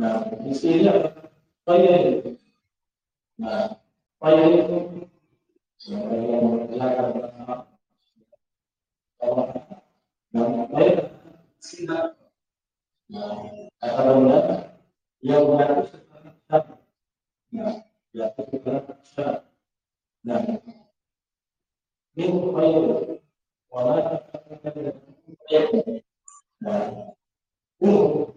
Nah, di sini apa? Faya itu. Nah, faya itu yang berkelakar bersama. Nah, faya sinar. Nah, kata benda yang mengaku seperti nah, ya itu benar. Nah, ini faya warna. Nah,